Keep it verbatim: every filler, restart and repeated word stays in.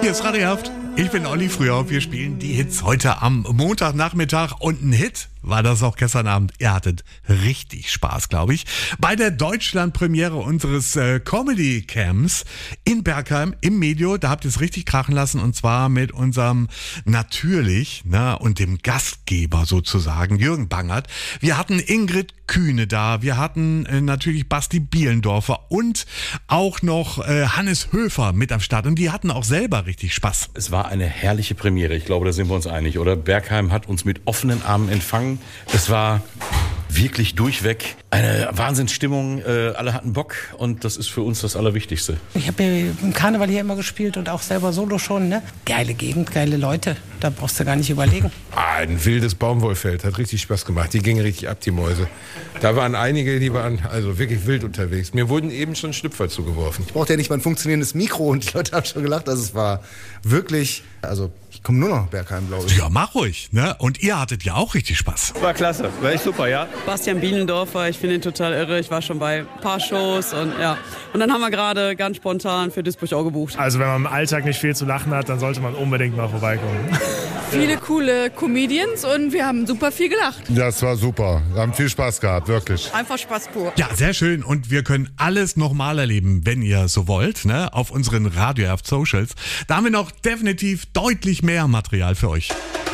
Hier ist Radio Haft. Ich bin Olli Früher. Wir spielen die Hits heute am Montagnachmittag. Und ein Hit war das auch gestern Abend. Ihr hattet richtig Spaß, glaube ich. Bei der Deutschland-Premiere unseres äh, Comedy-Camps in Bergheim im Medio. Da habt ihr es richtig krachen lassen. Und zwar mit unserem natürlich ne, und dem Gastgeber sozusagen, Jürgen Bangert. Wir hatten Ingrid Kühne da. Wir hatten äh, natürlich Basti Bielendorfer und auch noch äh, Hannes Höfer mit am Start. Und die hatten auch selber richtig Spaß. Es war eine herrliche Premiere. Ich glaube, da sind wir uns einig, oder? Bergheim hat uns mit offenen Armen empfangen. Es war wirklich durchweg eine Wahnsinnsstimmung. Äh, alle hatten Bock und das ist für uns das Allerwichtigste. Ich habe ja im Karneval hier immer gespielt und auch selber solo schon. Ne? Geile Gegend, geile Leute. Da brauchst du gar nicht überlegen. Ah, ein wildes Baumwollfeld. Hat richtig Spaß gemacht. Die gingen richtig ab, die Mäuse. Da waren einige, die waren also wirklich wild unterwegs. Mir wurden eben schon Schlüpfer zugeworfen. Ich brauchte ja nicht mal ein funktionierendes Mikro und die Leute haben schon gelacht. Also es war wirklich, also ich komme nur noch nach Bergheim, glaube ich. Ja, mach ruhig. Ne? Und ihr hattet ja auch richtig Spaß. War klasse, war echt super, ja. Bastian Bielendorfer, ich finde ihn total irre. Ich war schon bei ein paar Shows und ja. Und dann haben wir gerade ganz spontan für Duisburg auch gebucht. Also wenn man im Alltag nicht viel zu lachen hat, dann sollte man unbedingt mal vorbeikommen. Viele coole Comedians und wir haben super viel gelacht. Ja, es war super. Wir haben viel Spaß gehabt, wirklich. Einfach Spaß pur. Ja, sehr schön. Und wir können alles nochmal erleben, wenn ihr so wollt, ne? Auf unseren Radio Haft Socials. Da haben wir noch definitiv deutlich mehr Material für euch.